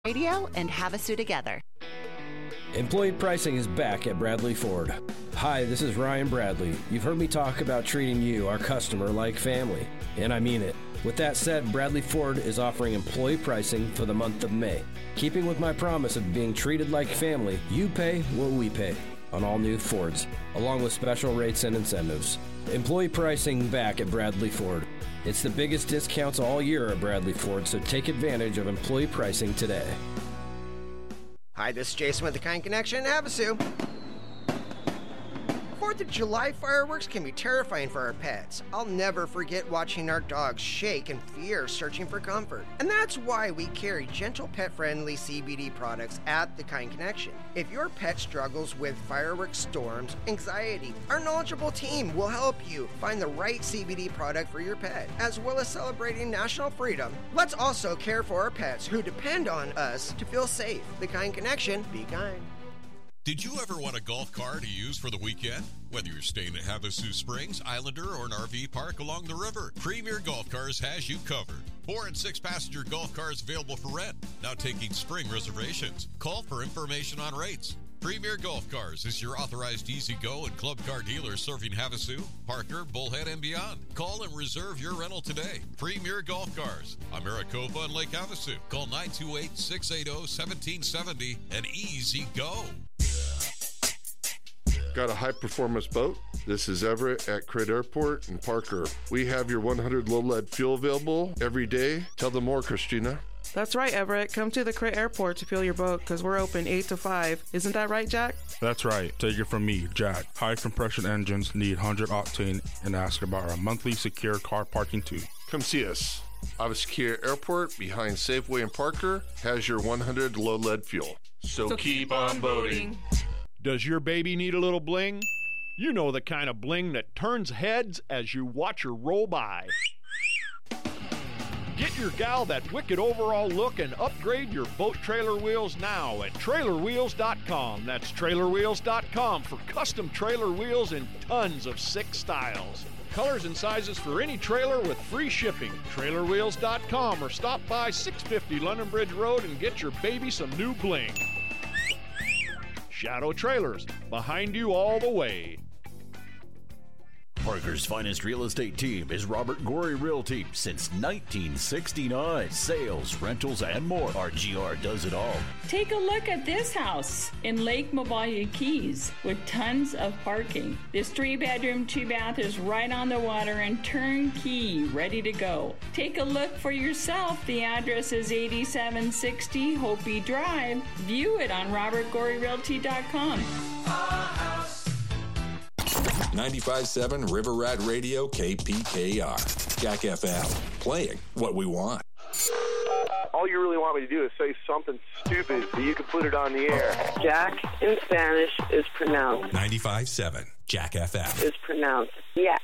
Radio and Havasu together. Employee pricing is back at Bradley Ford. Hi, this is Ryan Bradley. You've heard me talk about treating you, our customer, like family, and I mean it. With that said, Bradley Ford is offering employee pricing for the month of May. Keeping with my promise of being treated like family, you pay what we pay on all new Fords, along with special rates and incentives. Employee pricing back at Bradley Ford. It's the biggest discounts all year at Bradley Ford, so take advantage of employee pricing today. Hi, this is Jason with the Kind Connection, Havasu. 4th of July fireworks can be terrifying for our pets. I'll never forget watching our dogs shake in fear searching for comfort. And that's why we carry gentle pet-friendly CBD products at the Kind Connection. If your pet struggles with fireworks, storms, anxiety, our knowledgeable team will help you find the right CBD product for your pet. As well as celebrating national freedom, let's also care for our pets who depend on us to feel safe. The Kind Connection, be kind. Did you ever want a golf car to use for the weekend? Whether you're staying at Havasu Springs, Islander, or an RV park along the river, Premier Golf Cars has you covered. 4- and 6-passenger golf cars available for rent. Now taking spring reservations. Call for information on rates. Premier Golf Cars is your authorized easy-go and club car dealer serving Havasu, Parker, Bullhead, and beyond. Call and reserve your rental today. Premier Golf Cars on Maricopa and Lake Havasu. Call 928-680-1770 and easy go. Got a high-performance boat? This is Everett at Creight Airport in Parker. We have your 100 low-lead fuel available every day. Tell them more, Christina. That's right, Everett. Come to the Creight Airport to fuel your boat because we're open 8 to 5. Isn't that right, Jack? That's right. Take it from me, Jack. High-compression engines need 100 octane and ask about our monthly secure car parking too. Come see us. Ava Secure Airport behind Safeway in Parker has your 100 low-lead fuel. So keep on boating. Does your baby need a little bling? You know the kind of bling that turns heads as you watch her roll by. Get your gal that wicked overall look and upgrade your boat trailer wheels now at TrailerWheels.com. That's TrailerWheels.com for custom trailer wheels in tons of sick styles. Colors and sizes for any trailer with free shipping. TrailerWheels.com or stop by 650 London Bridge Road and get your baby some new bling. Shadow Trailers, behind you all the way. Parker's finest real estate team is Robert Gorey Realty since 1969. Sales, rentals, and more. RGR does it all. Take a look at this house in Lake Mabalia Keys with tons of parking. This 3-bedroom, 2-bath is right on the water and turnkey, ready to go. Take a look for yourself. The address is 8760 Hopi Drive. View it on robertgoreyrealty.com. 95.7 River Rat Radio KPKR. Jack FM. Playing what we want. All you really want me to do is say something stupid so you can put it on the air. Jack in Spanish is pronounced 95.7 Jack FM. Is pronounced Jack.